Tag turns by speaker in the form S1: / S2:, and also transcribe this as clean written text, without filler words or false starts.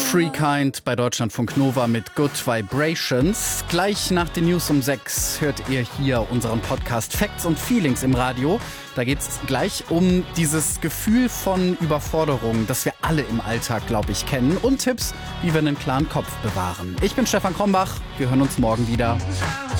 S1: Freekind bei Deutschlandfunk Nova mit Good Vibrations. Gleich nach den News um 6 hört ihr hier unseren Podcast Facts und Feelings im Radio. Da geht es gleich um dieses Gefühl von Überforderung, das wir alle im Alltag, glaube ich, kennen. Und Tipps, wie wir einen klaren Kopf bewahren. Ich bin Stefan Krombach. Wir hören uns morgen wieder.